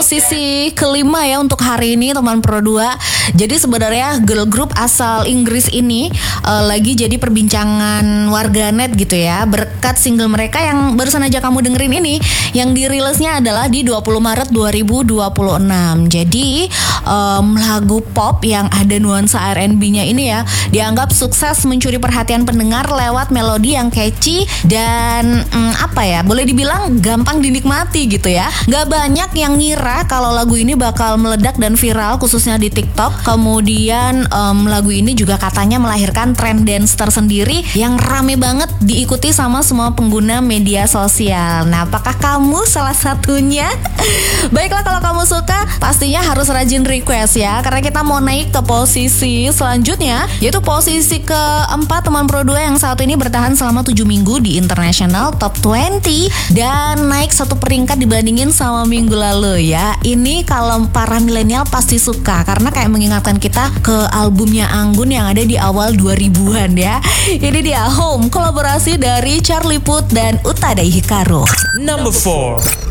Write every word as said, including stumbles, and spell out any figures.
posisi kelima ya untuk hari ini teman Pro dua. Jadi sebenarnya girl group asal Inggris ini uh, lagi jadi perbincangan warganet gitu ya, berkat single mereka yang barusan aja kamu dengerin ini, yang dirilisnya adalah di dua puluh Maret dua ribu dua puluh enam. Jadi um, lagu pop yang ada nuansa R and B-nya ini ya dianggap sukses mencuri perhatian pendengar lewat melodi yang catchy dan um, apa ya, boleh dibilang gampang dinikmati gitu ya. Gak banyak yang ngira kalau lagu ini bakal meledak dan viral khususnya di TikTok. Kemudian um, lagu ini juga katanya melahirkan tren dance tersendiri yang rame banget diikuti sama semua pengguna media sosial. Nah, apakah kamu salah satunya? Baiklah, kalau kamu suka pastinya harus rajin request ya, karena kita mau naik ke posisi selanjutnya, yaitu posisi keempat teman Pro dua yang saat ini bertahan selama tujuh minggu di International Top dua puluh dan naik satu peringkat dibandingin sama minggu lalu ya. Ini kalau para milenial pasti suka karena kayak mengingatkan kita ke albumnya Anggun yang ada di awal dua ribuan ya. Ini dia Home, kolaborasi dari Charlie Puth dan Utada Hikaru. Number four.